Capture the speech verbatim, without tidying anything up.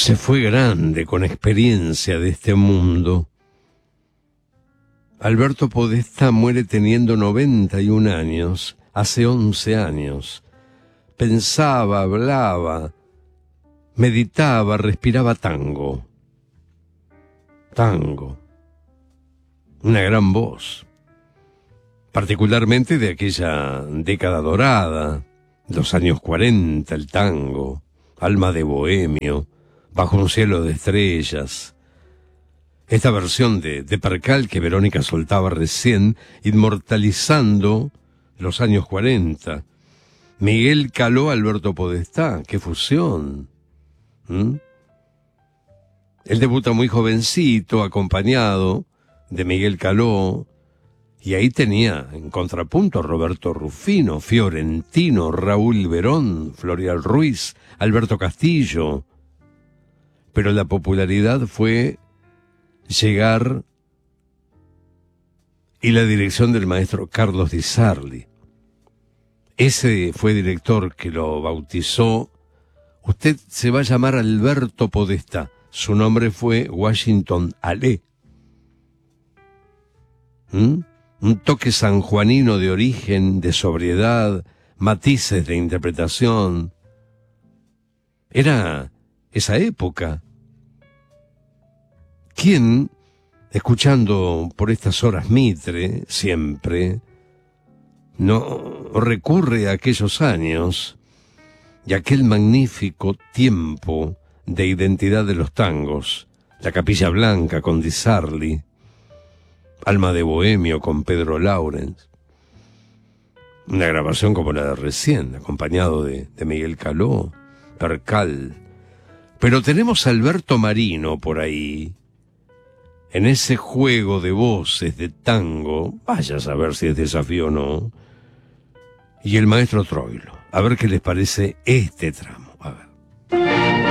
se fue grande con experiencia de este mundo. Alberto Podestá muere teniendo noventa y un años, hace once años. Pensaba, hablaba, meditaba, respiraba tango. Tango. Una gran voz. Particularmente de aquella década dorada, los años cuarenta, el tango, alma de bohemio, bajo un cielo de estrellas. Esta versión de, de Percal que Verónica soltaba recién, inmortalizando los años cuarenta. Miguel Caló, Alberto Podestá, qué fusión. ¿Mm? Él debuta muy jovencito, acompañado de Miguel Caló, y ahí tenía en contrapunto a Roberto Rufino, Fiorentino, Raúl Verón, Florial Ruiz, Alberto Castillo. Pero la popularidad fue llegar y la dirección del maestro Carlos Di Sarli. Ese fue director que lo bautizó. Usted se va a llamar Alberto Podestá. Su nombre fue Washington Alé. ¿Mm? Un toque sanjuanino de origen, de sobriedad, matices de interpretación. Era esa época. ¿Quién, escuchando por estas horas Mitre, siempre, no recurre a aquellos años y aquel magnífico tiempo de identidad de los tangos? La Capilla Blanca con Di Sarli, Alma de Bohemio con Pedro Laurens, una grabación como la de recién, acompañado de, de Miguel Caló, Percal. Pero tenemos a Alberto Marino por ahí, en ese juego de voces de tango, vaya a saber si es desafío o no, y el maestro Troilo. A ver qué les parece este tramo. A ver.